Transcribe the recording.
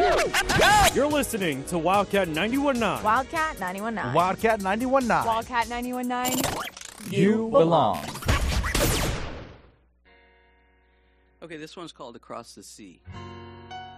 You're listening to Wildcat 91.9. Wildcat 91.9. Wildcat 91.9. Wildcat 91.9. You belong. Okay, this one's called Across the Sea.